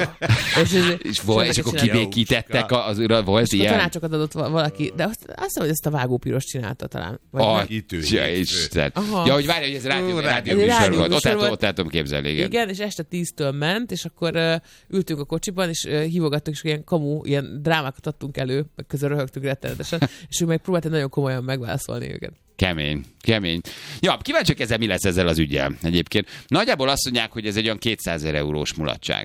És akkor kibékítettek az urat, volt ilyen? A tanácsokat adott valaki, de azt hiszem, hogy ezt a vágópiros csinálta talán. Ja, hogy várj, hogy ez rádió műsor volt. Ott el tudom képzelni. Igen, és este 10-től ment, és akkor ültünk a kocsiban, és hívogattuk, és ilyen kamu, ilyen drámákat adtunk elő, meg közben röhögtünk rettenetesen, és ő meg próbálta nagyon komolyan megválaszolni őket. Kemény. Ja, kíváncsiak ezzel, mi lesz ezzel az üggyel egyébként. Nagyjából azt mondják, hogy ez egy olyan 200 000 eurós mulatság.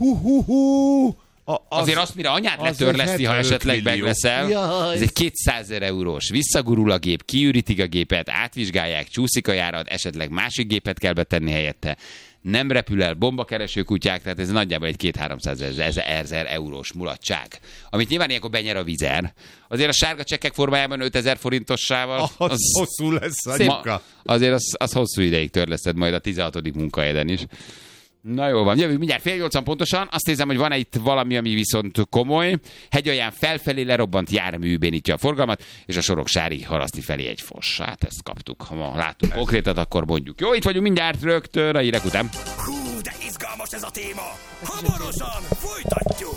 Azért azt, mire anyát letörleszti, ha esetleg megveszel, ez egy 200 000 eurós. Visszagurul a gép, kiürítik a gépet, átvizsgálják, csúszik a járat, esetleg másik gépet kell betenni helyette. Nem repül el, bombakereső kutyák, tehát ez nagyjából egy 200-300 000 eurós mulatság. Amit nyilván ilyenkor benyer a vizer. Azért a sárga csekkek formájában 5000 forintossával... Az hosszú lesz a nyuka. Azért az hosszú ideig törleszted majd a 16. munkahelyeden is. Na jó van, jövünk mindjárt 7:30 pontosan. Azt nézem, hogy van itt valami, ami viszont komoly. Hegyalján felfelé lerobbant jármű bénítja a forgalmat, és a Soroksári Haraszti felé egy foss. Hát ezt kaptuk. Ha láttuk konkrétat, akkor mondjuk. Jó, itt vagyunk mindjárt rögtön a hírek után. Hú, de izgalmas ez a téma. Hamarosan folytatjuk.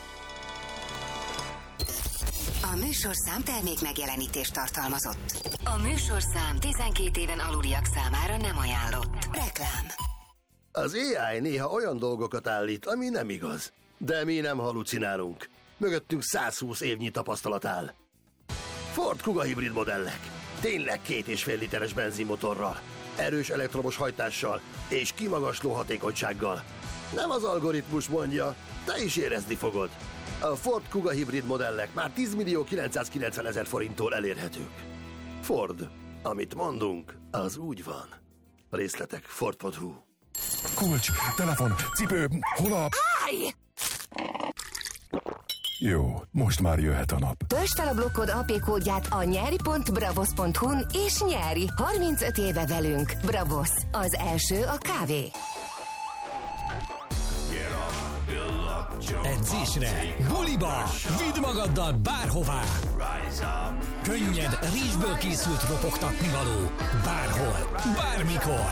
A műsorszám termék megjelenítést tartalmazott. A műsorszám 12 éven aluliak számára nem ajánlott. Reklám. Az AI néha olyan dolgokat állít, ami nem igaz. De mi nem halucinálunk. Mögöttünk 120 évnyi tapasztalat áll. Ford Kuga hibrid modellek. Tényleg 2,5 literes benzinmotorral, erős elektromos hajtással és kimagasló hatékonysággal. Nem az algoritmus mondja, te is érezni fogod. A Ford Kuga hibrid modellek már 10.990.000 forinttól elérhetők. Ford. Amit mondunk, az úgy van. Részletek Ford.hu. Kulcs, telefon, cipő, hol a... Állj! Jó, most már jöhet a nap. Töltsd fel a blokkod AP kódját a nyeri.bravos.hu-n és nyeri. 35 éve velünk. Bravos. Az első a kávé. Edzésre, buliba, vidd magaddal bárhová. Könnyed, rizsből készült ropogtatni való. Bárhol, bármikor.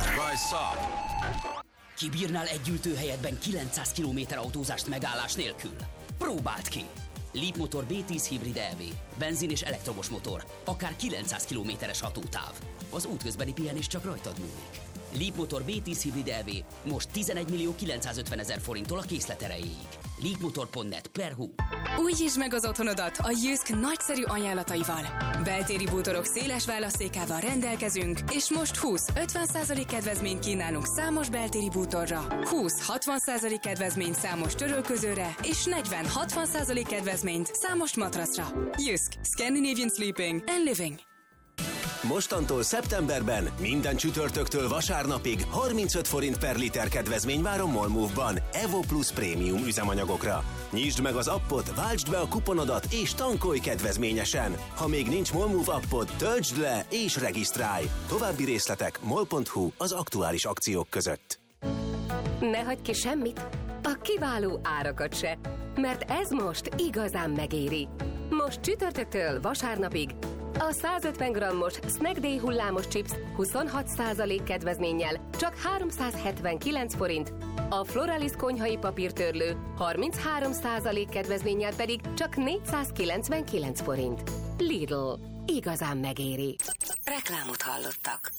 Kibírnál egy ültőhelyetben 900 km autózást megállás nélkül? Próbáld ki! Leapmotor B10 hibrid EV, benzin és elektromos motor, akár 900 km-es hatótáv. Az útközbeni pihenés csak rajtad múlik. Leapmotor B10 hibrid EV most 11.950.000 forinttól a készlet erejéig. Leapmotor.net/hu. Újítsd meg az otthonodat a Jysk nagyszerű ajánlataival. Beltéri bútorok széles választékával rendelkezünk, és most 20-50% kedvezményt kínálunk számos beltéri bútorra, 20-60% kedvezményt számos törölközőre, és 40-60% kedvezményt számos matracra. Jysk. Scandinavian Sleeping and Living. Mostantól szeptemberben minden csütörtöktől vasárnapig 35 forint per liter kedvezmény vár a Molmove-ban Evo Plus prémium üzemanyagokra. Nyisd meg az appot, váltsd be a kuponodat és tankolj kedvezményesen. Ha még nincs Molmove appod, töltsd le és regisztrálj. További részletek mol.hu az aktuális akciók között. Ne hagyj ki semmit, a kiváló árakat se, mert ez most igazán megéri. Most csütörtöktől vasárnapig a 150 g-os Snack Day hullámos chips 26% kedvezménnyel csak 379 forint, a Floralis konyhai papírtörlő 33% kedvezménnyel pedig csak 499 forint. Lidl. Igazán megéri. Reklámot hallottak.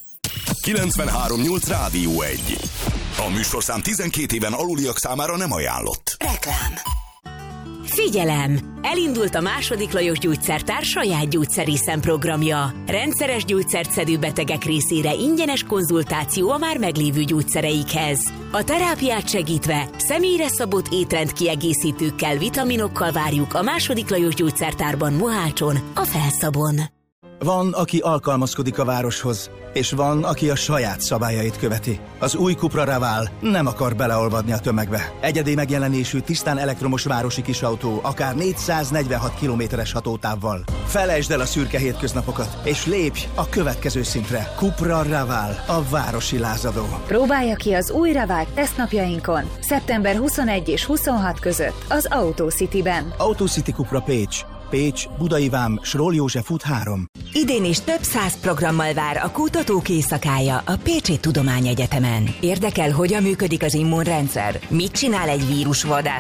93.8 Rádió 1. A műsorszám 12 éven aluliak számára nem ajánlott. Reklám. Figyelem! Elindult a II. Lajos Gyógyszertár saját gyógyszerészen programja. Rendszeres gyógyszert szedő betegek részére ingyenes konzultáció a már meglévő gyógyszereikhez. A terápiát segítve személyre szabott étrend kiegészítőkkel, vitaminokkal várjuk a II. Lajos Gyógyszertárban Mohácson, a Felszabon. Van, aki alkalmazkodik a városhoz, és van, aki a saját szabályait követi. Az új Cupra Raval nem akar beleolvadni a tömegbe. Egyedi megjelenésű, tisztán elektromos városi kisautó, akár 446 kilométeres hatótávval. Felejtsd el a szürke hétköznapokat, és lépj a következő szintre. Cupra Raval, a városi lázadó. Próbálja ki az új Raval tesztnapjainkon, szeptember 21 és 26 között az AutoCity-ben. AutoCity Cupra Pécs. Pécs, Budai Vám, Sroll József út 3. Idén is több 100 programmal vár a kutatók éjszakája a Pécsi Tudományegyetemen. Érdekel, hogyan működik az immunrendszer? Mit csinál egy vírusvadász